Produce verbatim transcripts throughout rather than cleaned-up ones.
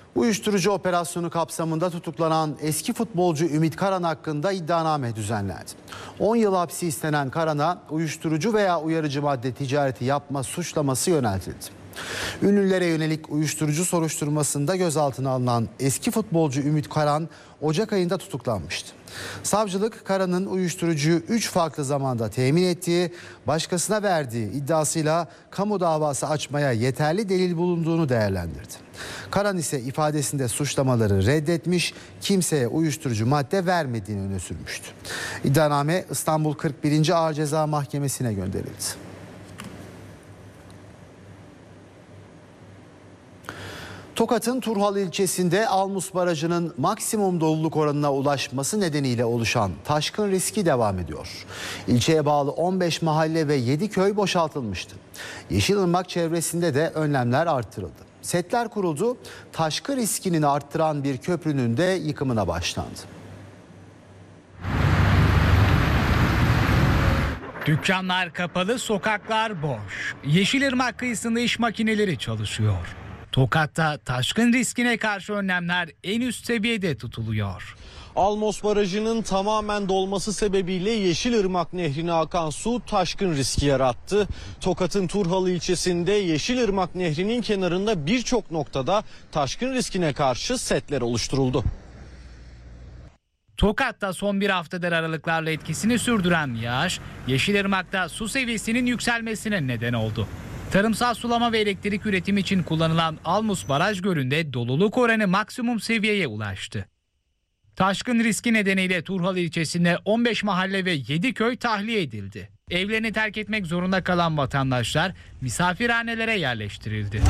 Uyuşturucu operasyonu kapsamında tutuklanan eski futbolcu Ümit Karan hakkında iddianame düzenlendi. on yıl hapsi istenen Karan'a uyuşturucu veya uyarıcı madde ticareti yapma suçlaması yöneltildi. Ünlülere yönelik uyuşturucu soruşturmasında gözaltına alınan eski futbolcu Ümit Karan Ocak ayında tutuklanmıştı. Savcılık Karan'ın uyuşturucuyu üç farklı zamanda temin ettiği, başkasına verdiği iddiasıyla kamu davası açmaya yeterli delil bulunduğunu değerlendirdi. Karan ise ifadesinde suçlamaları reddetmiş, kimseye uyuşturucu madde vermediğini öne sürmüştü. İddianame İstanbul kırk birinci Ağır Ceza Mahkemesi'ne gönderildi. Tokat'ın Turhal ilçesinde Almus Barajı'nın maksimum doluluk oranına ulaşması nedeniyle oluşan taşkın riski devam ediyor. İlçeye bağlı on beş mahalle ve yedi köy boşaltılmıştı. Yeşilırmak çevresinde de önlemler artırıldı. Setler kuruldu, taşkın riskini arttıran bir köprünün de yıkımına başlandı. Dükkanlar kapalı, sokaklar boş. Yeşilırmak kıyısında iş makineleri çalışıyor. Tokat'ta taşkın riskine karşı önlemler en üst seviyede tutuluyor. Almos Barajı'nın tamamen dolması sebebiyle Yeşilırmak Nehri'ne akan su taşkın riski yarattı. Tokat'ın Turhal ilçesinde Yeşilırmak Nehri'nin kenarında birçok noktada taşkın riskine karşı setler oluşturuldu. Tokat'ta son bir haftadır aralıklarla etkisini sürdüren yağış, Yeşilırmak'ta su seviyesinin yükselmesine neden oldu. Tarımsal sulama ve elektrik üretimi için kullanılan Almus Baraj Gölü'nde doluluk oranı maksimum seviyeye ulaştı. Taşkın riski nedeniyle Turhal ilçesinde on beş mahalle ve yedi köy tahliye edildi. Evlerini terk etmek zorunda kalan vatandaşlar misafirhanelere yerleştirildi.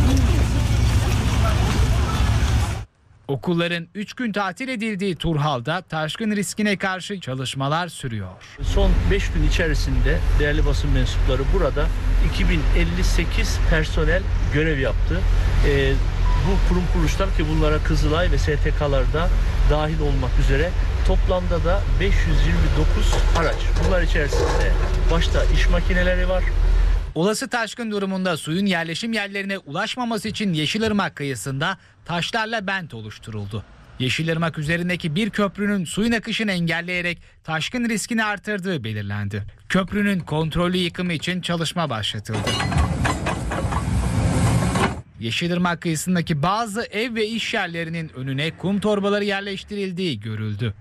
Okulların üç gün tatil edildiği Turhal'da taşkın riskine karşı çalışmalar sürüyor. Son beş gün içerisinde değerli basın mensupları burada iki bin elli sekiz personel görev yaptı. Ee, bu kurum kuruluşlar ki bunlara Kızılay ve S T K'larda dahil olmak üzere toplamda da beş yüz yirmi dokuz araç. Bunlar içerisinde başta iş makineleri var. Olası taşkın durumunda suyun yerleşim yerlerine ulaşmaması için Yeşilırmak kıyısında taşlarla bent oluşturuldu. Yeşilırmak üzerindeki bir köprünün suyun akışını engelleyerek taşkın riskini artırdığı belirlendi. Köprünün kontrollü yıkımı için çalışma başlatıldı. Yeşilırmak kıyısındaki bazı ev ve iş yerlerinin önüne kum torbaları yerleştirildiği görüldü.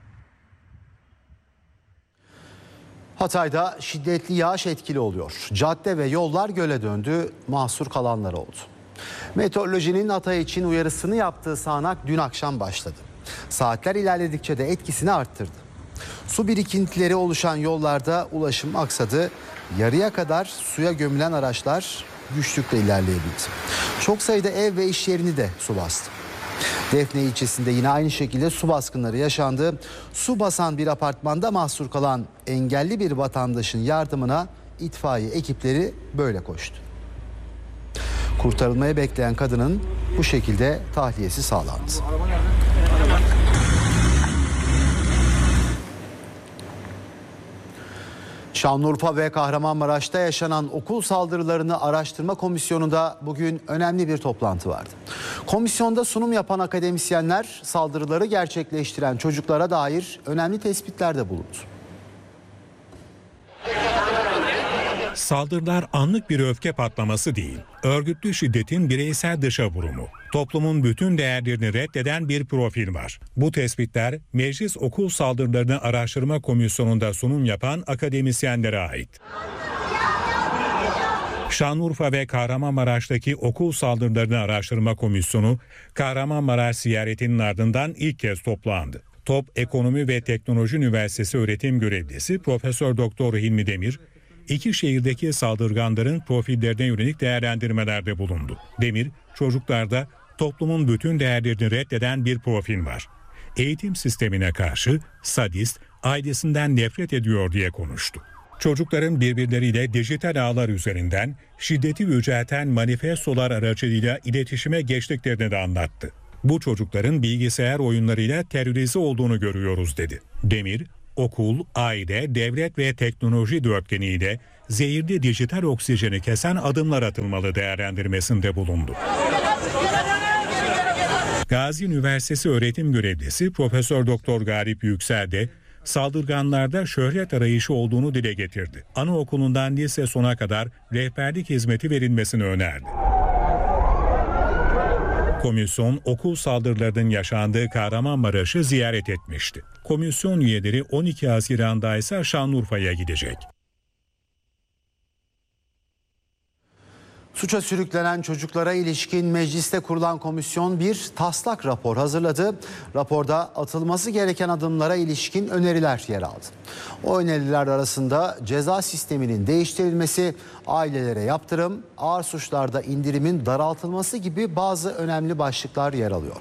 Hatay'da şiddetli yağış etkili oluyor. Cadde ve yollar göle döndü, mahsur kalanlar oldu. Meteorolojinin Hatay için uyarısını yaptığı sağanak dün akşam başladı. Saatler ilerledikçe de etkisini arttırdı. Su birikintileri oluşan yollarda ulaşım aksadı. Yarıya kadar suya gömülen araçlar güçlükle ilerleyebildi. Çok sayıda ev ve iş yerini de su bastı. Defne ilçesinde yine aynı şekilde su baskınları yaşandı. Su basan bir apartmanda mahsur kalan engelli bir vatandaşın yardımına itfaiye ekipleri böyle koştu. Kurtarılmaya bekleyen kadının bu şekilde tahliyesi sağlandı. Şanlıurfa ve Kahramanmaraş'ta yaşanan okul saldırılarını araştırma komisyonunda bugün önemli bir toplantı vardı. Komisyonda sunum yapan akademisyenler saldırıları gerçekleştiren çocuklara dair önemli tespitlerde bulundu. Saldırılar anlık bir öfke patlaması değil, örgütlü şiddetin bireysel dışa vurumu. Toplumun bütün değerlerini reddeden bir profil var. Bu tespitler Meclis Okul Saldırılarını Araştırma Komisyonu'nda sunum yapan akademisyenlere ait. Şanlıurfa ve Kahramanmaraş'taki okul saldırılarını araştırma komisyonu Kahramanmaraş ziyaretinin ardından ilk kez toplandı. Top Ekonomi ve Teknoloji Üniversitesi öğretim görevlisi Profesör Doktor Hilmi Demir, İki şehirdeki saldırganların profillerine yönelik değerlendirmelerde bulundu. Demir, çocuklarda toplumun bütün değerlerini reddeden bir profil var. Eğitim sistemine karşı sadist, ailesinden nefret ediyor diye konuştu. Çocukların birbirleriyle dijital ağlar üzerinden şiddeti yücelten manifestolar aracılığıyla iletişime geçtiklerini de anlattı. Bu çocukların bilgisayar oyunlarıyla terörize olduğunu görüyoruz dedi. Demir, okul, aile, devlet ve teknoloji dörtgeniyle zehirli dijital oksijeni kesen adımlar atılmalı değerlendirmesinde bulundu. Gazi Üniversitesi öğretim görevlisi Profesör Doktor Galip Yüksel de saldırganlarda şöhret arayışı olduğunu dile getirdi. Anaokulundan lise sona kadar rehberlik hizmeti verilmesini önerdi. Komisyon okul saldırılarının yaşandığı Kahramanmaraş'ı ziyaret etmişti. Komisyon üyeleri on iki Haziran'da ise Şanlıurfa'ya gidecek. Suça sürüklenen çocuklara ilişkin mecliste kurulan komisyon bir taslak rapor hazırladı. Raporda atılması gereken adımlara ilişkin öneriler yer aldı. O öneriler arasında ceza sisteminin değiştirilmesi, ailelere yaptırım, ağır suçlarda indirimin daraltılması gibi bazı önemli başlıklar yer alıyor.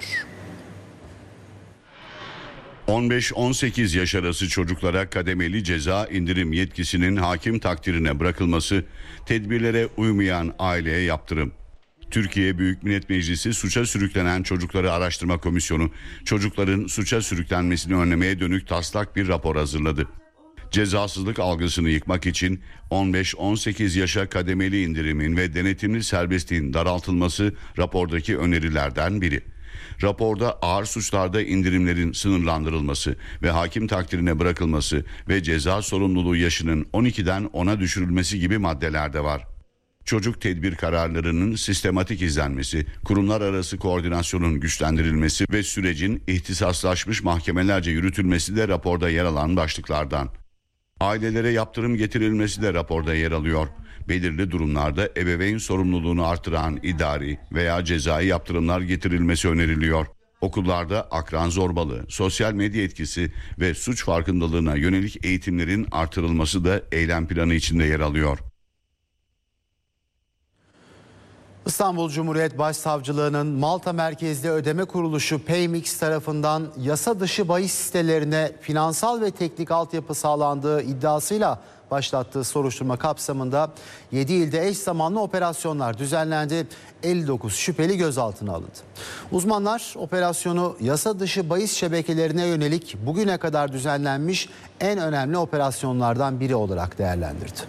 on beş on sekiz yaş arası çocuklara kademeli ceza indirim yetkisinin hakim takdirine bırakılması, tedbirlere uymayan aileye yaptırım. Türkiye Büyük Millet Meclisi Suça Sürüklenen Çocukları Araştırma Komisyonu, çocukların suça sürüklenmesini önlemeye dönük taslak bir rapor hazırladı. Cezasızlık algısını yıkmak için on beş on sekiz yaşa kademeli indirimin ve denetimli serbestliğin daraltılması rapordaki önerilerden biri. Raporda ağır suçlarda indirimlerin sınırlandırılması ve hakim takdirine bırakılması ve ceza sorumluluğu yaşının on ikiden ona düşürülmesi gibi maddeler de var. Çocuk tedbir kararlarının sistematik izlenmesi, kurumlar arası koordinasyonun güçlendirilmesi ve sürecin ihtisaslaşmış mahkemelerce yürütülmesi de raporda yer alan başlıklardan. Ailelere yaptırım getirilmesi de raporda yer alıyor. Belirli durumlarda ebeveyn sorumluluğunu artıran idari veya cezai yaptırımlar getirilmesi öneriliyor. Okullarda akran zorbalığı, sosyal medya etkisi ve suç farkındalığına yönelik eğitimlerin artırılması da eylem planı içinde yer alıyor. İstanbul Cumhuriyet Başsavcılığı'nın Malta merkezli ödeme kuruluşu Paymix tarafından yasa dışı bahis sitelerine finansal ve teknik altyapı sağlandığı iddiasıyla başlattığı soruşturma kapsamında yedi ilde eş zamanlı operasyonlar düzenlendi. elli dokuz şüpheli gözaltına alındı. Uzmanlar operasyonu yasa dışı bahis şebekelerine yönelik bugüne kadar düzenlenmiş en önemli operasyonlardan biri olarak değerlendirdi.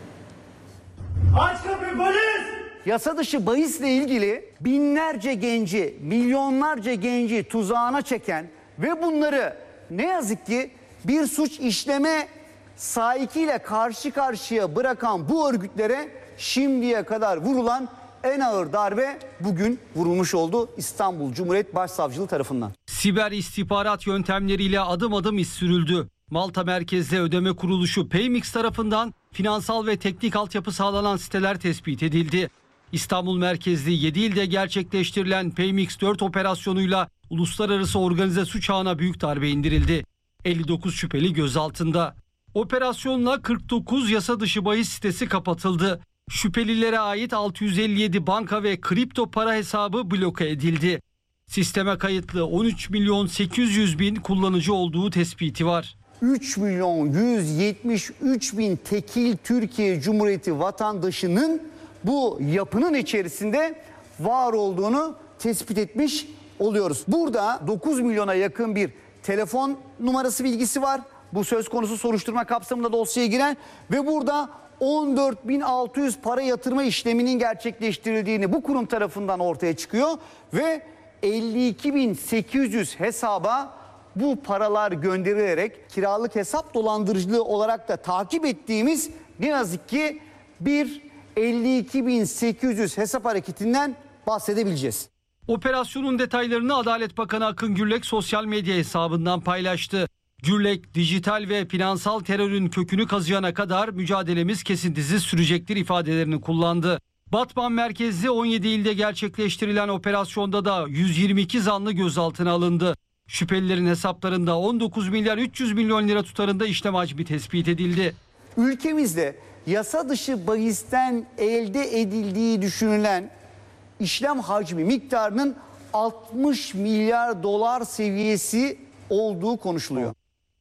Aç kapıyı polis! Yasa dışı bahisle ilgili binlerce genci, milyonlarca genci tuzağına çeken ve bunları ne yazık ki bir suç işleme sahikiyle karşı karşıya bırakan bu örgütlere şimdiye kadar vurulan en ağır darbe bugün vurulmuş oldu İstanbul Cumhuriyet Başsavcılığı tarafından. Siber istihbarat yöntemleriyle adım adım iz sürüldü. Malta merkezli ödeme kuruluşu Paymix tarafından finansal ve teknik altyapı sağlanan siteler tespit edildi. İstanbul merkezli yedi ilde gerçekleştirilen Paymix dört operasyonuyla uluslararası organize suç ağına büyük darbe indirildi. elli dokuz şüpheli gözaltında. Operasyonla kırk dokuz yasa dışı bahis sitesi kapatıldı. Şüphelilere ait altı yüz elli yedi banka ve kripto para hesabı bloke edildi. Sisteme kayıtlı on üç milyon sekiz yüz bin kullanıcı olduğu tespiti var. üç milyon yüz yetmiş üç bin tekil Türkiye Cumhuriyeti vatandaşının bu yapının içerisinde var olduğunu tespit etmiş oluyoruz. Burada dokuz milyona yakın bir telefon numarası bilgisi var. Bu söz konusu soruşturma kapsamında dosyaya giren ve burada on dört bin altı yüz para yatırma işleminin gerçekleştirildiğini bu kurum tarafından ortaya çıkıyor ve elli iki bin sekiz yüz hesaba bu paralar gönderilerek kiralık hesap dolandırıcılığı olarak da takip ettiğimiz ne yazık ki bir elli iki bin sekiz yüz hesap hareketinden bahsedebileceğiz. Operasyonun detaylarını Adalet Bakanı Akın Gürlek sosyal medya hesabından paylaştı. Gürlek, dijital ve finansal terörün kökünü kazıyana kadar mücadelemiz kesintisiz sürecektir ifadelerini kullandı. Batman merkezli on yedi ilde gerçekleştirilen operasyonda da yüz yirmi iki zanlı gözaltına alındı. Şüphelilerin hesaplarında on dokuz milyar üç yüz milyon lira tutarında işlem hacmi tespit edildi. Ülkemizde yasa dışı bahisten elde edildiği düşünülen işlem hacmi miktarının altmış milyar dolar seviyesi olduğu konuşuluyor.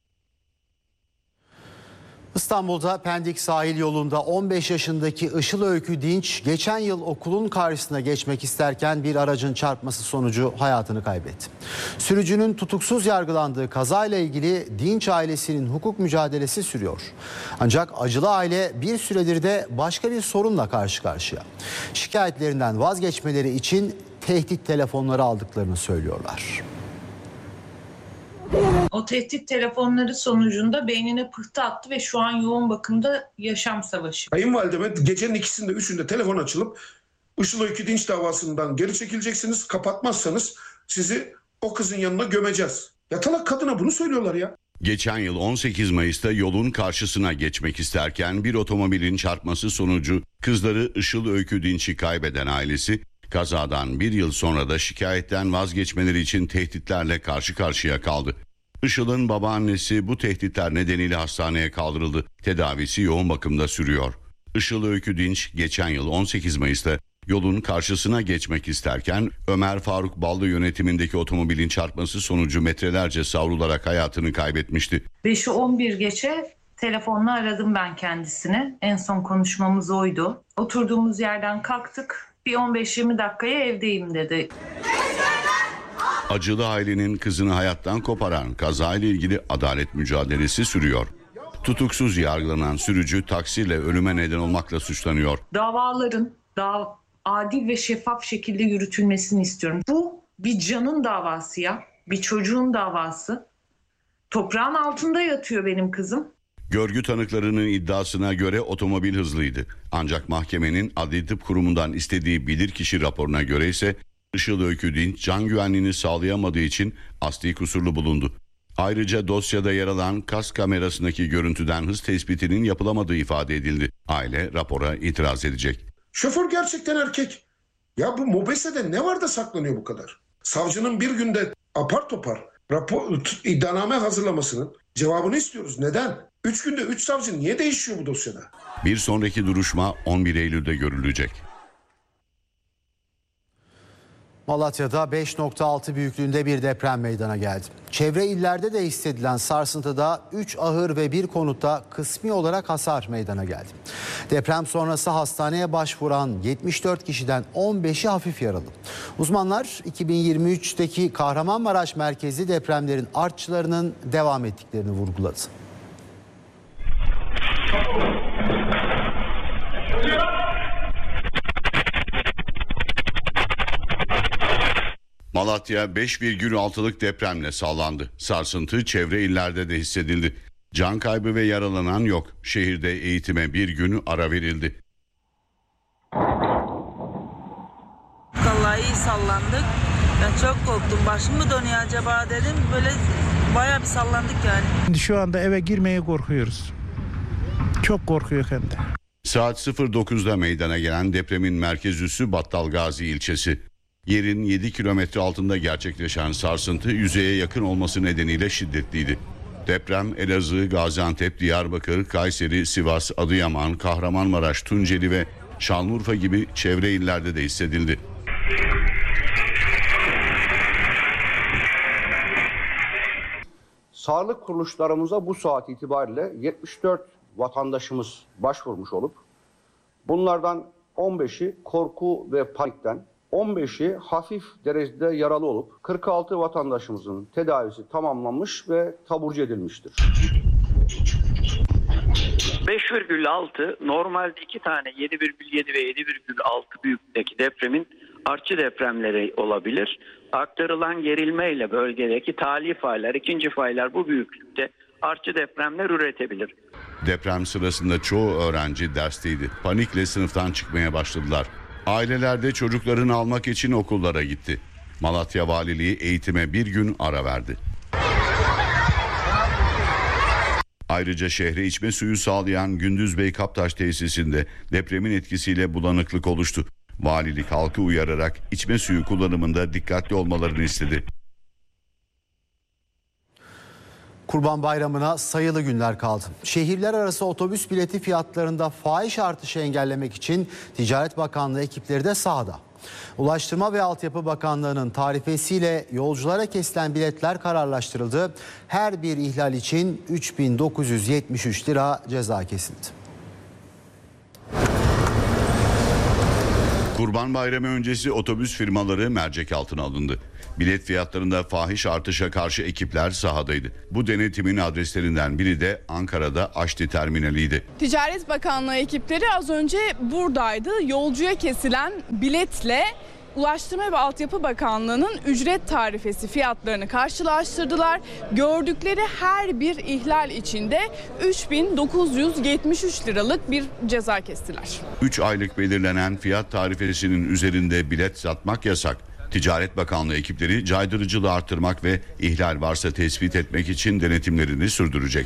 İstanbul'da Pendik sahil yolunda on beş yaşındaki Işıl Öykü Dinç geçen yıl okulun karşısına geçmek isterken bir aracın çarpması sonucu hayatını kaybetti. Sürücünün tutuksuz yargılandığı kazayla ilgili Dinç ailesinin hukuk mücadelesi sürüyor. Ancak acılı aile bir süredir de başka bir sorunla karşı karşıya. Şikayetlerinden vazgeçmeleri için tehdit telefonları aldıklarını söylüyorlar. O tehdit telefonları sonucunda beynine pıhtı attı ve şu an yoğun bakımda yaşam savaşı. Kayınvalideme gecenin ikisinde üçünde telefon açılıp Işıl Öykü Dinç davasından geri çekileceksiniz, kapatmazsanız sizi o kızın yanına gömeceğiz. Yatalak kadına bunu söylüyorlar ya. Geçen yıl on sekiz Mayıs'ta yolun karşısına geçmek isterken bir otomobilin çarpması sonucu kızları Işıl Öykü Dinç'i kaybeden ailesi kazadan bir yıl sonra da şikayetten vazgeçmeleri için tehditlerle karşı karşıya kaldı. Işıl'ın babaannesi bu tehditler nedeniyle hastaneye kaldırıldı. Tedavisi yoğun bakımda sürüyor. Işıl Öykü Dinç geçen yıl on sekiz Mayıs'ta yolun karşısına geçmek isterken Ömer Faruk Ballı yönetimindeki otomobilin çarpması sonucu metrelerce savrularak hayatını kaybetmişti. beşi on bir geçe telefonla aradım ben kendisini. En son konuşmamız oydu. Oturduğumuz yerden kalktık. Bir on beş yirmi dakikaya evdeyim dedi. Acılı ailenin kızını hayattan koparan kazayla ilgili adalet mücadelesi sürüyor. Tutuksuz yargılanan sürücü taksiyle ölüme neden olmakla suçlanıyor. Davaların daha adil ve şeffaf şekilde yürütülmesini istiyorum. Bu bir canın davası ya, bir çocuğun davası. Toprağın altında yatıyor benim kızım. Görgü tanıklarının iddiasına göre otomobil hızlıydı. Ancak mahkemenin Adli Tıp Kurumu'ndan istediği bilirkişi raporuna göre ise Işıl Öykü Dinç can güvenliğini sağlayamadığı için asli kusurlu bulundu. Ayrıca dosyada yer alan kas kamerasındaki görüntüden hız tespitinin yapılamadığı ifade edildi. Aile rapora itiraz edecek. Şoför gerçekten erkek. Ya bu mobesede ne var da saklanıyor bu kadar? Savcının bir günde apar topar rapor, iddianame hazırlamasının cevabını istiyoruz. Neden? Üç günde üç savcı niye değişiyor bu dosyada? Bir sonraki duruşma on bir Eylül'de görülecek. Malatya'da beş nokta altı büyüklüğünde bir deprem meydana geldi. Çevre illerde de hissedilen sarsıntıda üç ahır ve bir konutta kısmi olarak hasar meydana geldi. Deprem sonrası hastaneye başvuran yetmiş dört kişiden on beşi hafif yaralı. Uzmanlar iki bin yirmi üçteki Kahramanmaraş merkezli depremlerin artçılarının devam ettiklerini vurguladı. Malatya beş virgül altılık depremle sallandı. Sarsıntı çevre illerde de hissedildi. Can kaybı ve yaralanan yok. Şehirde eğitime bir gün ara verildi. Vallahi iyi sallandık. Ben çok korktum. Başım mı dönüyor acaba dedim. Böyle bayağı bir sallandık yani. Şu anda eve girmeye korkuyoruz. Çok korkuyor hem de. Saat sıfır dokuzda meydana gelen depremin merkez üssü Battalgazi ilçesi. Yerin yedi kilometre altında gerçekleşen sarsıntı yüzeye yakın olması nedeniyle şiddetliydi. Deprem Elazığ, Gaziantep, Diyarbakır, Kayseri, Sivas, Adıyaman, Kahramanmaraş, Tunceli ve Şanlıurfa gibi çevre illerde de hissedildi. Sağlık kuruluşlarımıza bu saat itibariyle yetmiş dört vatandaşımız başvurmuş olup bunlardan on beşi korku ve panikten, on beşi hafif derecede yaralı olup kırk altı vatandaşımızın tedavisi tamamlanmış ve taburcu edilmiştir. beş virgül altı normalde iki tane yedi virgül yedi ve yedi virgül altı büyüklükteki depremin artçı depremleri olabilir. Aktarılan gerilmeyle bölgedeki tali faylar, ikinci faylar bu büyüklükte artçı depremler üretebilir. Deprem sırasında çoğu öğrenci dersteydi. Panikle sınıftan çıkmaya başladılar. Aileler de çocuklarını almak için okullara gitti. Malatya Valiliği eğitime bir gün ara verdi. Ayrıca şehre içme suyu sağlayan Gündüzbey Kaptaş tesisinde depremin etkisiyle bulanıklık oluştu. Valilik halkı uyararak içme suyu kullanımında dikkatli olmalarını istedi. Kurban Bayramı'na sayılı günler kaldı. Şehirler arası otobüs bileti fiyatlarında fahiş artışı engellemek için Ticaret Bakanlığı ekipleri de sahada. Ulaştırma ve Altyapı Bakanlığı'nın tarifesiyle yolculara kesilen biletler kararlaştırıldı. Her bir ihlal için üç bin dokuz yüz yetmiş üç lira ceza kesildi. Kurban Bayramı öncesi otobüs firmaları mercek altına alındı. Bilet fiyatlarında fahiş artışa karşı ekipler sahadaydı. Bu denetimin adreslerinden biri de Ankara'da Aşti Terminali'ydi. Ticaret Bakanlığı ekipleri az önce buradaydı. Yolcuya kesilen biletle Ulaştırma ve Altyapı Bakanlığı'nın ücret tarifesi fiyatlarını karşılaştırdılar. Gördükleri her bir ihlal içinde üç bin dokuz yüz yetmiş üç liralık bir ceza kestiler. üç aylık belirlenen fiyat tarifesinin üzerinde bilet satmak yasak. Ticaret Bakanlığı ekipleri caydırıcılığı artırmak ve ihlal varsa tespit etmek için denetimlerini sürdürecek.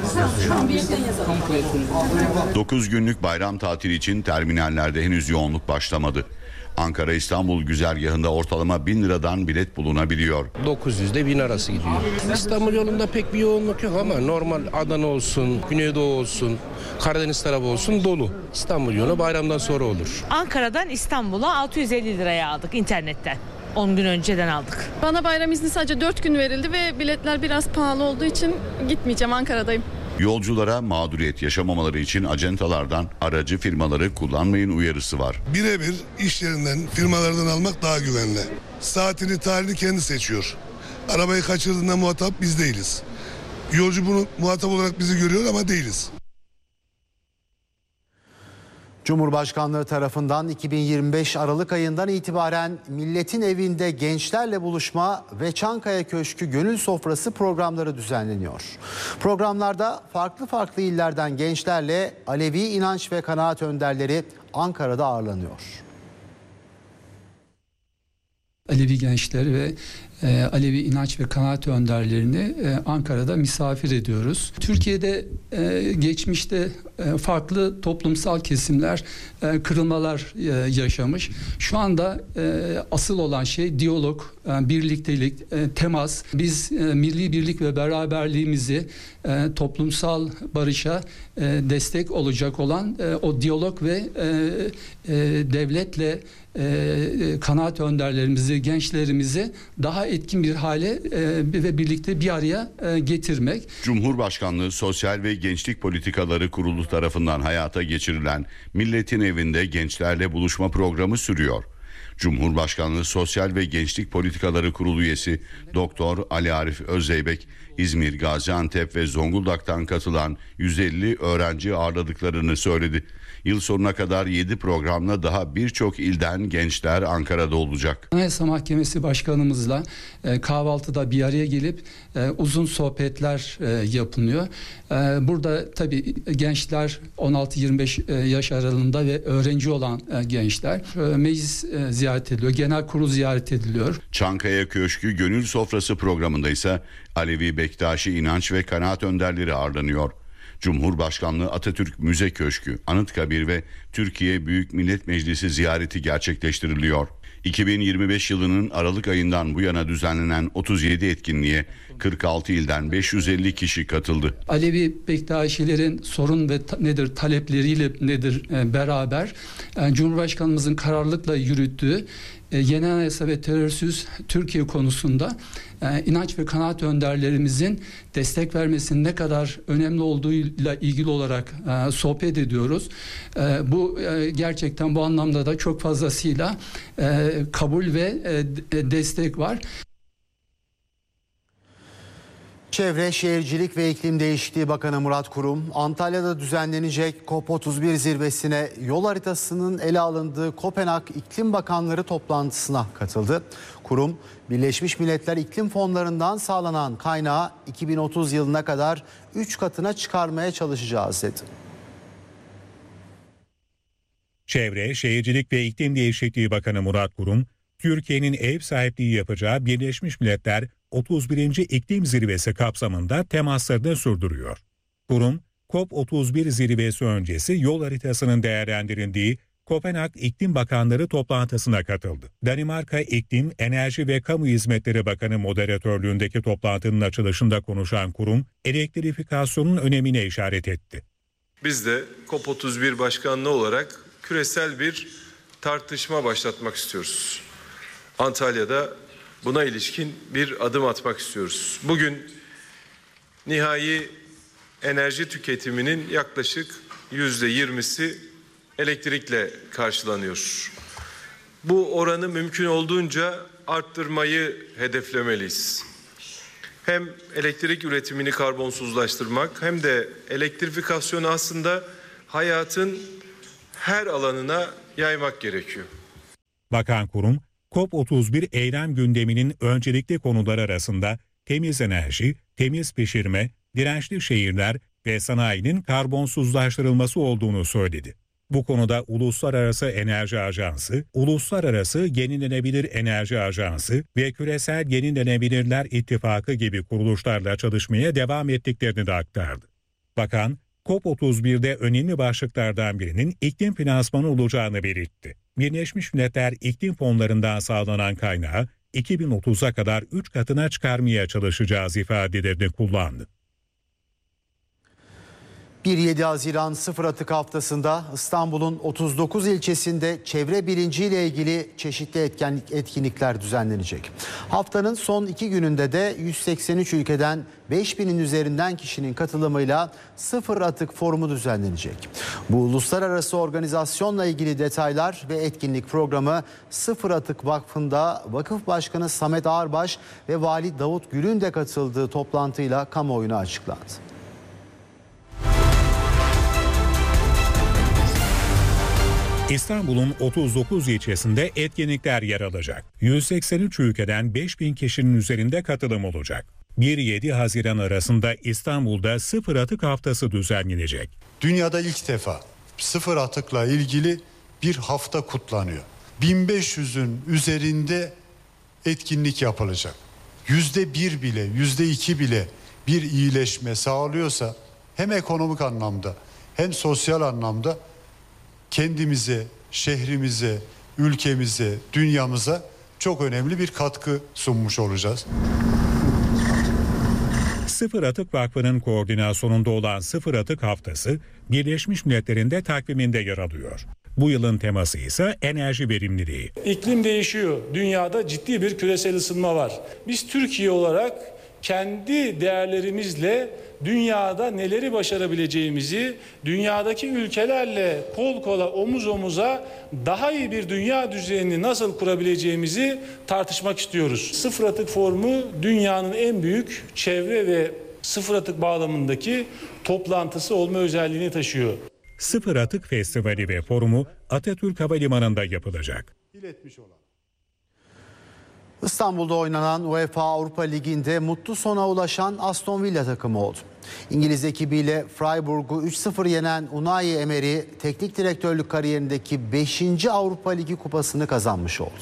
dokuz günlük bayram tatili için terminallerde henüz yoğunluk başlamadı. Ankara-İstanbul güzergahında ortalama bin liradan bilet bulunabiliyor. dokuz yüz ile bin arası gidiyor. İstanbul yolunda pek bir yoğunluk yok ama normal Adana olsun, Güneydoğu olsun, Karadeniz tarafı olsun dolu. İstanbul yolu bayramdan sonra olur. Ankara'dan İstanbul'a altı yüz elli liraya aldık internetten. on gün önceden aldık. Bana bayram izni sadece dört gün verildi ve biletler biraz pahalı olduğu için gitmeyeceğim, Ankara'dayım. Yolculara mağduriyet yaşamamaları için acentalardan aracı firmaları kullanmayın uyarısı var. Birebir iş yerinden, firmalardan almak daha güvenli. Saatini, tarihini kendi seçiyor. Arabayı kaçırdığında muhatap biz değiliz. Yolcu bunu muhatap olarak bizi görüyor ama değiliz. Cumhurbaşkanlığı tarafından iki bin yirmi beş Aralık ayından itibaren Milletin Evi'nde gençlerle buluşma ve Çankaya Köşkü Gönül Sofrası programları düzenleniyor. Programlarda farklı farklı illerden gençlerle Alevi inanç ve kanaat önderleri Ankara'da ağırlanıyor. Alevi gençleri ve e, Alevi inanç ve kanaat önderlerini e, Ankara'da misafir ediyoruz. Türkiye'de e, geçmişte e, farklı toplumsal kesimler e, kırılmalar e, yaşamış. Şu anda e, asıl olan şey diyalog, e, birliktelik, e, temas. Biz e, milli birlik ve beraberliğimizi e, toplumsal barışa e, destek olacak olan e, o diyalog ve e, e, devletle e, kanaat önderlerimizi, gençlerimizi daha etkin bir hale e, ve birlikte bir araya e, getirmek. Cumhurbaşkanlığı Sosyal ve Gençlik Politikaları Kurulu tarafından hayata geçirilen Milletin Evi'nde gençlerle buluşma programı sürüyor. Cumhurbaşkanlığı Sosyal ve Gençlik Politikaları Kurulu üyesi Doktor Ali Arif Özzeybek, İzmir, Gaziantep ve Zonguldak'tan katılan yüz elli öğrenci ağırladıklarını söyledi. Yıl sonuna kadar yedi programla daha birçok ilden gençler Ankara'da olacak. Anayasa Mahkemesi Başkanımızla e, kahvaltıda bir araya gelip e, uzun sohbetler e, yapılıyor. E, burada tabii gençler on altı yirmi beş e, yaş aralığında ve öğrenci olan e, gençler e, meclis e, ziyaret ediliyor, genel kurul ziyaret ediliyor. Çankaya Köşkü Gönül Sofrası programında ise Alevi Bektaşi inanç ve kanaat önderleri ağırlanıyor. Cumhurbaşkanlığı Atatürk Müze Köşkü, Anıtkabir ve Türkiye Büyük Millet Meclisi ziyareti gerçekleştiriliyor. iki bin yirmi beş yılının Aralık ayından bu yana düzenlenen otuz yedi etkinliğe kırk altı ilden beş yüz elli kişi katıldı. Alevi Bektaşilerin sorun ve ta- nedir talepleriyle nedir e, beraber e, Cumhurbaşkanımızın kararlılıkla yürüttüğü e, yeni anayasa ve terörsüz Türkiye konusunda e, inanç ve kanaat önderlerimizin destek vermesinin ne kadar önemli olduğuyla ilgili olarak e, sohbet ediyoruz. E, bu e, gerçekten bu anlamda da çok fazlasıyla e, kabul ve e, destek var. Çevre, Şehircilik ve İklim Değişikliği Bakanı Murat Kurum, Antalya'da düzenlenecek COP otuz bir zirvesine yol haritasının ele alındığı Kopenhag İklim Bakanları toplantısına katıldı. Kurum, Birleşmiş Milletler İklim Fonlarından sağlanan kaynağı iki bin otuz yılına kadar üç katına çıkarmaya çalışacağız dedi. Çevre, Şehircilik ve İklim Değişikliği Bakanı Murat Kurum, Türkiye'nin ev sahipliği yapacağı Birleşmiş Milletler otuz birinci İklim Zirvesi kapsamında temaslarını sürdürüyor. Kurum, COP otuz bir zirvesi öncesi yol haritasının değerlendirildiği Kopenhag İklim Bakanları toplantısına katıldı. Danimarka İklim, Enerji ve Kamu Hizmetleri Bakanı moderatörlüğündeki toplantının açılışında konuşan kurum, elektrifikasyonun önemine işaret etti. Biz de COP otuz bir başkanlığı olarak küresel bir tartışma başlatmak istiyoruz. Antalya'da buna ilişkin bir adım atmak istiyoruz. Bugün nihai enerji tüketiminin yaklaşık yüzde yirmisi elektrikle karşılanıyor. Bu oranı mümkün olduğunca arttırmayı hedeflemeliyiz. Hem elektrik üretimini karbonsuzlaştırmak hem de elektrifikasyonu aslında hayatın her alanına yaymak gerekiyor. Bakan Kurum, COP otuz bir eylem gündeminin öncelikli konuları arasında temiz enerji, temiz pişirme, dirençli şehirler ve sanayinin karbonsuzlaştırılması olduğunu söyledi. Bu konuda Uluslararası Enerji Ajansı, Uluslararası Yenilenebilir Enerji Ajansı ve Küresel Yenilenebilirler İttifakı gibi kuruluşlarla çalışmaya devam ettiklerini de aktardı. Bakan, COP otuz birde önemli başlıklardan birinin iklim finansmanı olacağını belirtti. Birleşmiş Milletler iklim fonlarından sağlanan kaynağı iki bin otuza kadar üç katına çıkarmaya çalışacağız ifadelerini kullandı. bir yedi Haziran Sıfır Atık Haftası'nda İstanbul'un otuz dokuz ilçesinde çevre bilinciyle ilgili çeşitli etkinlik, etkinlikler düzenlenecek. Haftanın son iki gününde de yüz seksen üç ülkeden beş binin üzerinden kişinin katılımıyla Sıfır Atık Forumu düzenlenecek. Bu uluslararası organizasyonla ilgili detaylar ve etkinlik programı Sıfır Atık Vakfı'nda Vakıf Başkanı Samet Ağırbaş ve Vali Davut Gül'ün de katıldığı toplantıyla kamuoyuna açıklandı. İstanbul'un otuz dokuz ilçesinde etkinlikler yer alacak. yüz seksen üç ülkeden beş bin kişinin üzerinde katılım olacak. bir yedi Haziran arasında İstanbul'da Sıfır Atık Haftası düzenlenecek. Dünyada ilk defa sıfır atıkla ilgili bir hafta kutlanıyor. bin beş yüzün üzerinde etkinlik yapılacak. Yüzde bir bile, yüzde iki bile bir iyileşme sağlıyorsa hem ekonomik anlamda hem sosyal anlamda kendimize, şehrimize, ülkemize, dünyamıza çok önemli bir katkı sunmuş olacağız. Sıfır Atık Vakfı'nın koordinasyonunda olan Sıfır Atık Haftası Birleşmiş Milletler'in de takviminde yer alıyor. Bu yılın teması ise enerji verimliliği. İklim değişiyor. Dünyada ciddi bir küresel ısınma var. Biz Türkiye olarak kendi değerlerimizle dünyada neleri başarabileceğimizi, dünyadaki ülkelerle kol kola, omuz omuza daha iyi bir dünya düzenini nasıl kurabileceğimizi tartışmak istiyoruz. Sıfır Atık Forumu dünyanın en büyük çevre ve sıfır atık bağlamındaki toplantısı olma özelliğini taşıyor. Sıfır Atık Festivali ve forumu Atatürk Havalimanı'nda yapılacak. İstanbul'da oynanan UEFA Avrupa Ligi'nde mutlu sona ulaşan Aston Villa takımı oldu. İngiliz ekibiyle Freiburg'u üç sıfır yenen Unai Emery, teknik direktörlük kariyerindeki beşinci Avrupa Ligi kupasını kazanmış oldu.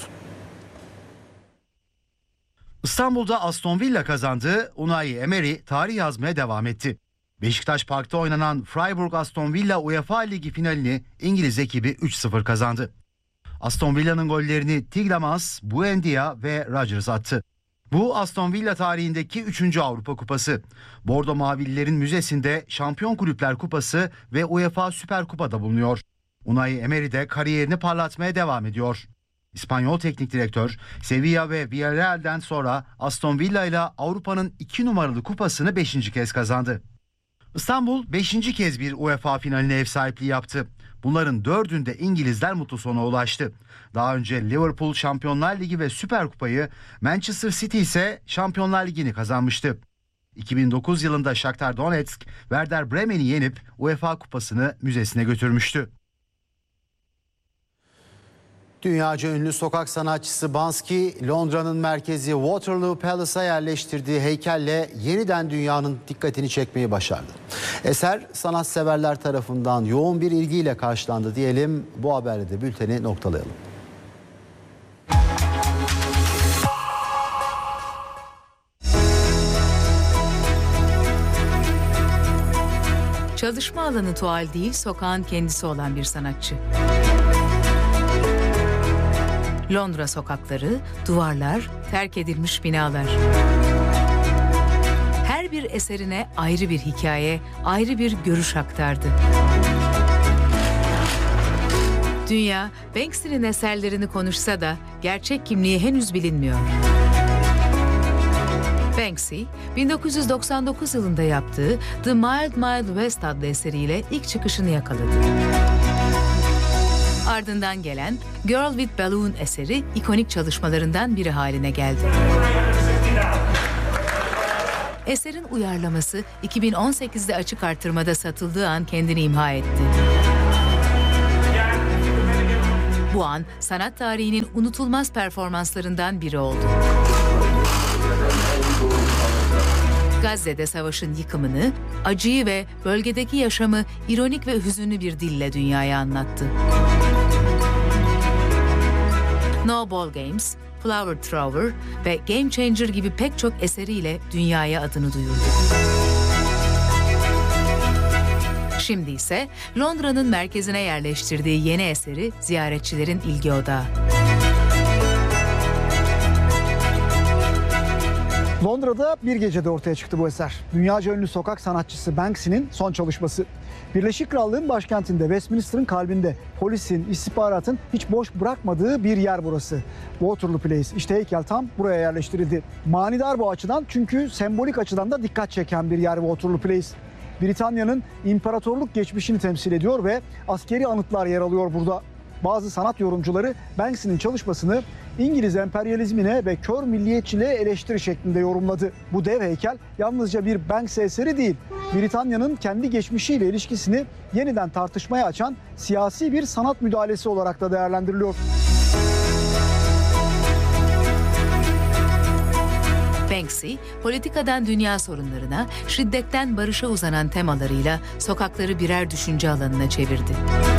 İstanbul'da Aston Villa kazandı, Unai Emery tarih yazmaya devam etti. Beşiktaş Park'ta oynanan Freiburg-Aston Villa UEFA Ligi finalini İngiliz ekibi üç sıfır kazandı. Aston Villa'nın gollerini Tielemans, Buendia ve Rodgers attı. Bu Aston Villa tarihindeki üçüncü Avrupa Kupası. Bordo Mavililerin müzesinde Şampiyon Kulüpler Kupası ve UEFA Süper Kupa'da bulunuyor. Unai Emery de kariyerini parlatmaya devam ediyor. İspanyol teknik direktör Sevilla ve Villarreal'den sonra Aston Villa ile Avrupa'nın iki numaralı kupasını beşinci kez kazandı. İstanbul beşinci kez bir UEFA finaline ev sahipliği yaptı. Bunların dördünde İngilizler mutlu sona ulaştı. Daha önce Liverpool Şampiyonlar Ligi ve Süper Kupayı, Manchester City ise Şampiyonlar Ligi'ni kazanmıştı. iki bin dokuz yılında Shakhtar Donetsk, Werder Bremen'i yenip UEFA Kupası'nı müzesine götürmüştü. Dünyaca ünlü sokak sanatçısı Banksy, Londra'nın merkezi Waterloo Palace'a yerleştirdiği heykelle yeniden dünyanın dikkatini çekmeyi başardı. Eser sanatseverler tarafından yoğun bir ilgiyle karşılandı diyelim. Bu haberle de bülteni noktalayalım. Çalışma alanı tuval değil, sokağın kendisi olan bir sanatçı. Londra sokakları, duvarlar, terk edilmiş binalar. Her bir eserine ayrı bir hikaye, ayrı bir görüş aktardı. Dünya, Banksy'nin eserlerini konuşsa da gerçek kimliği henüz bilinmiyor. Banksy, bin dokuz yüz doksan dokuz yılında yaptığı The Mild Mild West adlı eseriyle ilk çıkışını yakaladı. Ardından gelen Girl with Balloon eseri ikonik çalışmalarından biri haline geldi. Eserin uyarlaması iki bin on sekizde açık artırmada satıldığı an kendini imha etti. Bu an sanat tarihinin unutulmaz performanslarından biri oldu. Gazze'de savaşın yıkımını, acıyı ve bölgedeki yaşamı ironik ve hüzünlü bir dille dünyaya anlattı. No Ball Games, Flower Thrower ve Game Changer gibi pek çok eseriyle dünyaya adını duyurdu. Şimdi ise Londra'nın merkezine yerleştirdiği yeni eseri ziyaretçilerin ilgi odağı. Londra'da bir gecede ortaya çıktı bu eser. Dünyaca ünlü sokak sanatçısı Banksy'nin son çalışması. Birleşik Krallığın başkentinde, Westminster'ın kalbinde, polisin, istihbaratın hiç boş bırakmadığı bir yer burası. Waterloo Place. İşte heykel tam buraya yerleştirildi. Manidar bu açıdan, çünkü sembolik açıdan da dikkat çeken bir yer Waterloo Place. Britanya'nın imparatorluk geçmişini temsil ediyor ve askeri anıtlar yer alıyor burada. Bazı sanat yorumcuları Banksy'nin çalışmasını İngiliz emperyalizmine ve kör milliyetçiliğe eleştiri şeklinde yorumladı. Bu dev heykel yalnızca bir Banksy eseri değil, Britanya'nın kendi geçmişiyle ilişkisini yeniden tartışmaya açan siyasi bir sanat müdahalesi olarak da değerlendiriliyor. Banksy, politikadan dünya sorunlarına, şiddetten barışa uzanan temalarıyla sokakları birer düşünce alanına çevirdi.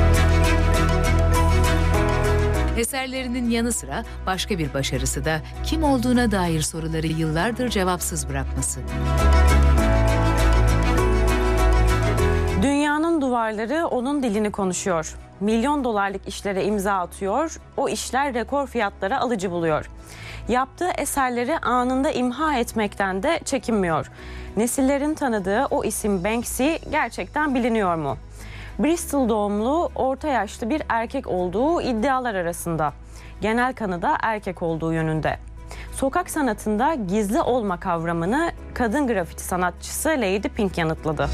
Eserlerinin yanı sıra başka bir başarısı da kim olduğuna dair soruları yıllardır cevapsız bırakması. Dünyanın duvarları onun dilini konuşuyor. Milyon dolarlık işlere imza atıyor, o işler rekor fiyatlara alıcı buluyor. Yaptığı eserleri anında imha etmekten de çekinmiyor. Nesillerin tanıdığı o isim Banksy gerçekten biliniyor mu? Bristol doğumlu, orta yaşlı bir erkek olduğu iddialar arasında. Genel kanı da erkek olduğu yönünde. Sokak sanatında gizli olma kavramını kadın grafiti sanatçısı Lady Pink yanıtladı.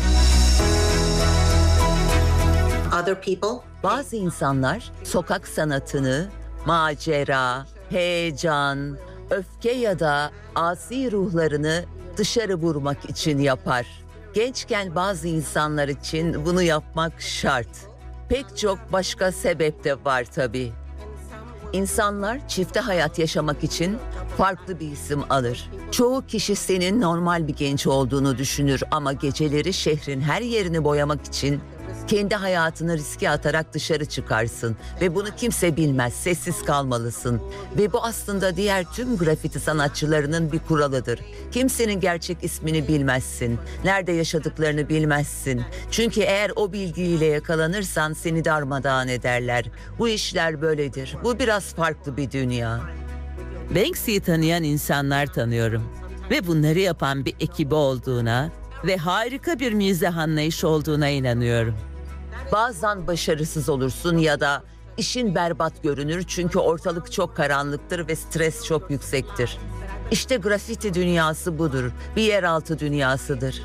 Bazı insanlar sokak sanatını macera, heyecan, öfke ya da asi ruhlarını dışarı vurmak için yapar. Gençken bazı insanlar için bunu yapmak şart. Pek çok başka sebep de var tabii. İnsanlar çifte hayat yaşamak için farklı bir isim alır. Çoğu kişi senin normal bir genç olduğunu düşünür ama geceleri şehrin her yerini boyamak için kendi hayatını riske atarak dışarı çıkarsın ve bunu kimse bilmez, sessiz kalmalısın. Ve bu aslında diğer tüm grafiti sanatçılarının bir kuralıdır. Kimsenin gerçek ismini bilmezsin, nerede yaşadıklarını bilmezsin. Çünkü eğer o bilgiyle yakalanırsan seni darmadağın ederler. Bu işler böyledir. Bu biraz farklı bir dünya. Banksy'yi tanıyan insanlar tanıyorum ve bunları yapan bir ekibi olduğuna ve harika bir mizah anlayışı olduğuna inanıyorum. Bazen başarısız olursun ya da işin berbat görünür çünkü ortalık çok karanlıktır ve stres çok yüksektir. İşte grafiti dünyası budur, bir yeraltı dünyasıdır.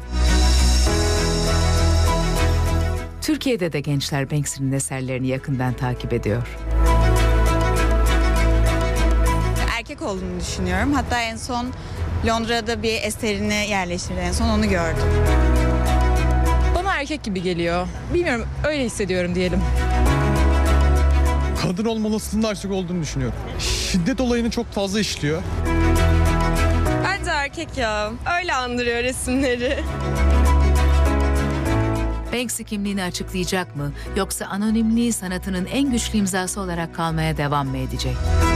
Türkiye'de de gençler Banksy'nin eserlerini yakından takip ediyor. Erkek olduğunu düşünüyorum. Hatta en son Londra'da bir eserini yerleştirdi. En son onu gördüm. Bana erkek gibi geliyor. Bilmiyorum, öyle hissediyorum diyelim. Kadın olma olasılığının artık olduğunu düşünüyorum. Şiddet olayını çok fazla işliyor. Bence erkek ya. Öyle andırıyor resimleri. Banksy kimliğini açıklayacak mı, yoksa anonimliği sanatının en güçlü imzası olarak kalmaya devam mı edecek?